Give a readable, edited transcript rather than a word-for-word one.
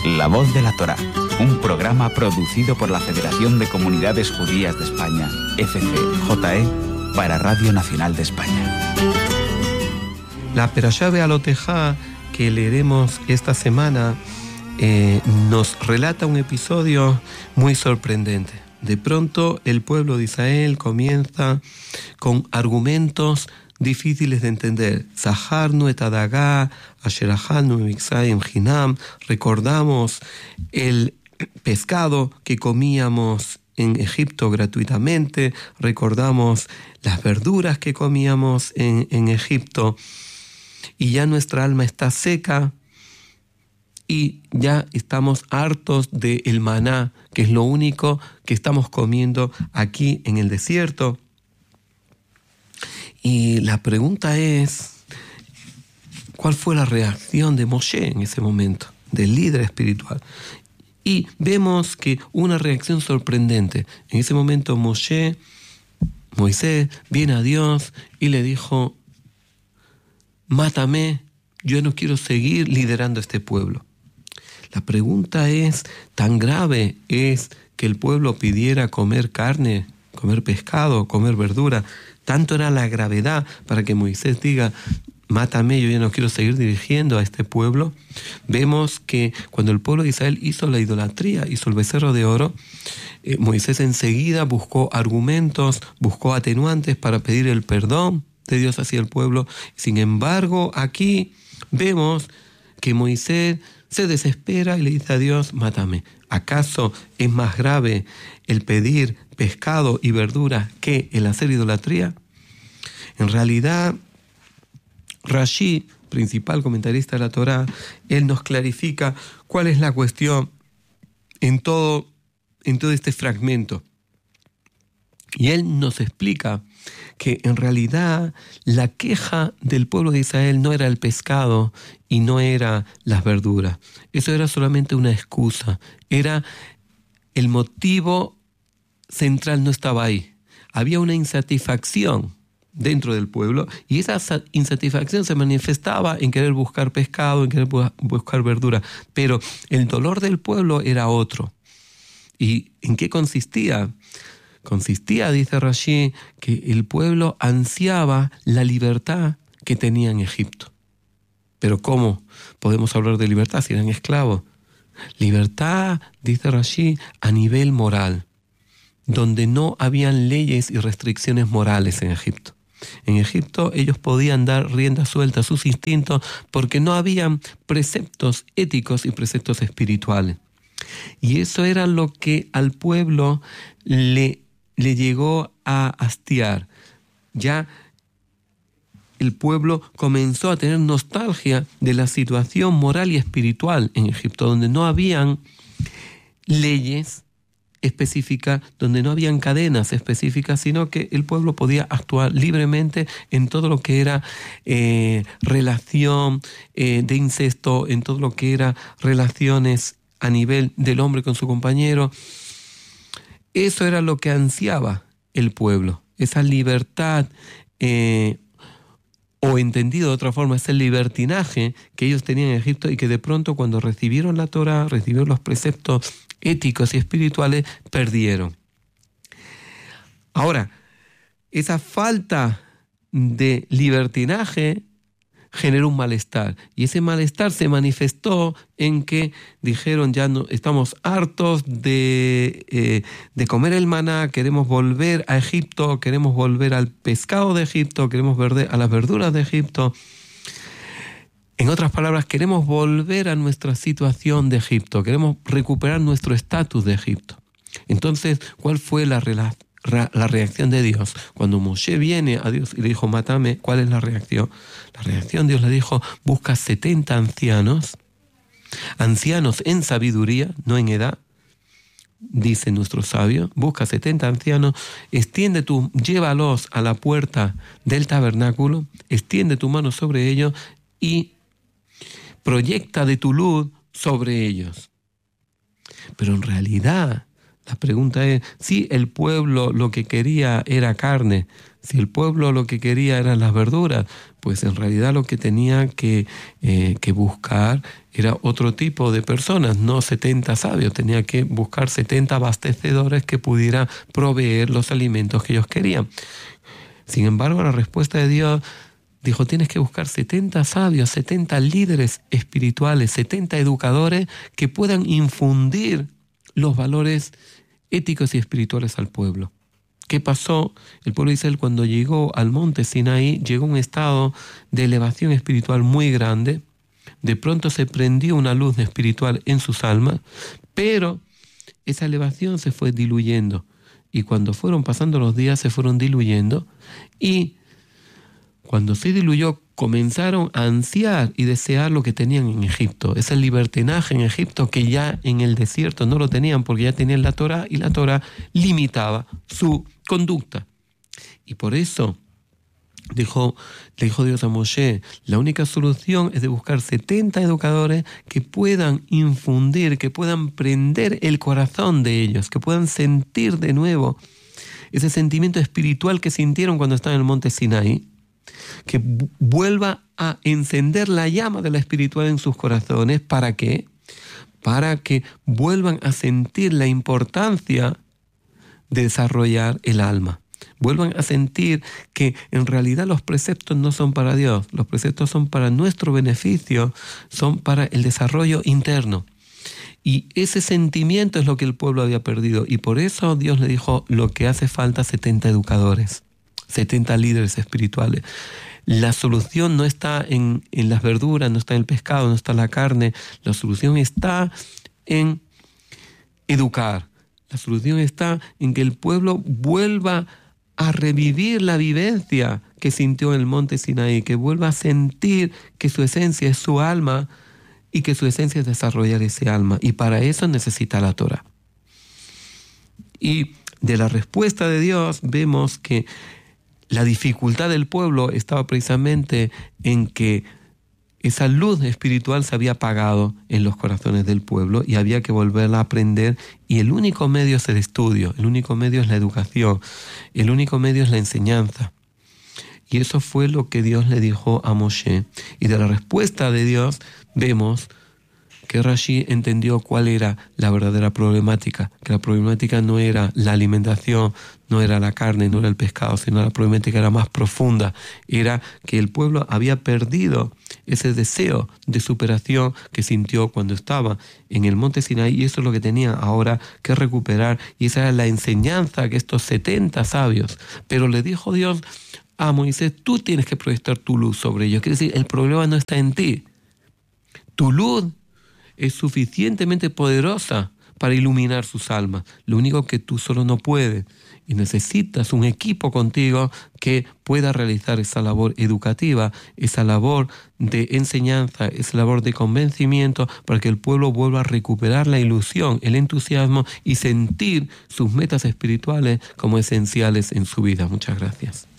La Voz de la Torá, un programa producido por la Federación de Comunidades Judías de España, FCJE, para Radio Nacional de España. La Perashá Be'alotejá que leeremos esta semana nos relata un episodio muy sorprendente. De pronto el pueblo de Israel comienza con argumentos difíciles de entender. Zaharnu et Adagá, Asher achalnu b'Mitzrayim Hinam. Recordamos el pescado que comíamos en Egipto gratuitamente. Recordamos las verduras que comíamos en Egipto. Y ya nuestra alma está seca y ya estamos hartos del maná, que es lo único que estamos comiendo aquí en el desierto. Y la pregunta es, ¿cuál fue la reacción de Moshe en ese momento, del líder espiritual? Y vemos que una reacción sorprendente. En ese momento Moisés, viene a Dios y le dijo: mátame, yo no quiero seguir liderando este pueblo. La pregunta es, ¿tan grave es que el pueblo pidiera comer carne, comer pescado, comer verdura? Tanto era la gravedad para que Moisés diga: mátame, yo ya no quiero seguir dirigiendo a este pueblo. Vemos que cuando el pueblo de Israel hizo la idolatría, hizo el becerro de oro, Moisés enseguida buscó argumentos, buscó atenuantes para pedir el perdón de Dios hacia el pueblo. Sin embargo, aquí vemos que Moisés se desespera y le dice a Dios: mátame. ¿Acaso es más grave el pedir pescado y verdura que el hacer idolatría? En realidad, Rashi, principal comentarista de la Torá, él nos clarifica cuál es la cuestión en todo este fragmento. Y él nos explica que en realidad la queja del pueblo de Israel no era el pescado y no era las verduras. Eso era solamente una excusa. Era el motivo central, no estaba ahí. Había una insatisfacción dentro del pueblo y esa insatisfacción se manifestaba en querer buscar pescado, en querer buscar verdura. Pero el dolor del pueblo era otro. ¿Y en qué consistía? Consistía, dice Rashi, que el pueblo ansiaba la libertad que tenía en Egipto. Pero ¿cómo podemos hablar de libertad si eran esclavos? Libertad, dice Rashi, a nivel moral, donde no habían leyes y restricciones morales en Egipto. En Egipto ellos podían dar rienda suelta a sus instintos porque no habían preceptos éticos y preceptos espirituales. Y eso era lo que al pueblo le llegó a hastiar. Ya el pueblo comenzó a tener nostalgia de la situación moral y espiritual en Egipto, donde no habían leyes específicas, donde no habían cadenas específicas, sino que el pueblo podía actuar libremente en todo lo que era relación de incesto, en todo lo que era relaciones a nivel del hombre con su compañero. Eso era lo que ansiaba el pueblo, esa libertad, o entendido de otra forma, ese libertinaje que ellos tenían en Egipto y que de pronto cuando recibieron la Torá, recibieron los preceptos éticos y espirituales, perdieron. Ahora, esa falta de libertinaje generó un malestar, y ese malestar se manifestó en que dijeron: ya no, estamos hartos de comer el maná, queremos volver a Egipto, queremos volver al pescado de Egipto, queremos volver a las verduras de Egipto. En otras palabras, queremos volver a nuestra situación de Egipto, queremos recuperar nuestro estatus de Egipto. Entonces, ¿cuál fue la reacción de Dios? Cuando Moshe viene a Dios y le dijo: mátame, ¿cuál es la reacción? La reacción, Dios le dijo: busca 70 ancianos en sabiduría, no en edad, dice nuestro sabio. Busca 70 ancianos, llévalos a la puerta del tabernáculo, extiende tu mano sobre ellos y proyecta de tu luz sobre ellos. Pero en realidad, La pregunta es, si el pueblo lo que quería era carne, si el pueblo lo que quería eran las verduras, pues en realidad lo que tenía que buscar era otro tipo de personas, no 70 sabios, tenía que buscar 70 abastecedores que pudieran proveer los alimentos que ellos querían. Sin embargo, la respuesta de Dios dijo, tienes que buscar 70 sabios, 70 líderes espirituales, 70 educadores que puedan infundir los valores éticos y espirituales al pueblo. ¿Qué pasó? El pueblo de Israel, cuando llegó al monte Sinaí, llegó a un estado de elevación espiritual muy grande. De pronto se prendió una luz espiritual en sus almas, pero esa elevación se fue diluyendo. Y cuando fueron pasando los días, se fueron diluyendo. Y cuando se diluyó, comenzaron a ansiar y desear lo que tenían en Egipto. Ese libertinaje en Egipto que ya en el desierto no lo tenían porque ya tenían la Torá y la Torá limitaba su conducta. Y por eso le dijo Dios a Moshe, la única solución es de buscar 70 educadores que puedan infundir, que puedan prender el corazón de ellos, que puedan sentir de nuevo ese sentimiento espiritual que sintieron cuando estaban en el monte Sinaí, que vuelva a encender la llama de la espiritual en sus corazones. ¿Para qué? Para que vuelvan a sentir la importancia de desarrollar el alma. Vuelvan a sentir que en realidad los preceptos no son para Dios, los preceptos son para nuestro beneficio, son para el desarrollo interno. Y ese sentimiento es lo que el pueblo había perdido. Y por eso Dios le dijo, lo que hace falta 70 educadores, 70 líderes espirituales. La solución no está en las verduras, no está en el pescado, no está en la carne. La solución está en educar. La solución está en que el pueblo vuelva a revivir la vivencia que sintió en el monte Sinaí, que vuelva a sentir que su esencia es su alma y que su esencia es desarrollar ese alma. Y para eso necesita la Torá. Y de la respuesta de Dios vemos que la dificultad del pueblo estaba precisamente en que esa luz espiritual se había apagado en los corazones del pueblo y había que volverla a aprender, y el único medio es el estudio, el único medio es la educación, el único medio es la enseñanza. Y eso fue lo que Dios le dijo a Moshe. Y de la respuesta de Dios vemos que Rashi entendió cuál era la verdadera problemática, que la problemática no era la alimentación, no era la carne, no era el pescado, sino la problemática era más profunda, era que el pueblo había perdido ese deseo de superación que sintió cuando estaba en el monte Sinaí, y eso es lo que tenía ahora que recuperar, y esa era la enseñanza que estos 70 sabios, pero le dijo Dios a Moisés, tú tienes que proyectar tu luz sobre ellos, quiere decir, el problema no está en ti, tu luz es suficientemente poderosa para iluminar sus almas. Lo único que tú solo no puedes, y necesitas un equipo contigo que pueda realizar esa labor educativa, esa labor de enseñanza, esa labor de convencimiento, para que el pueblo vuelva a recuperar la ilusión, el entusiasmo y sentir sus metas espirituales como esenciales en su vida. Muchas gracias.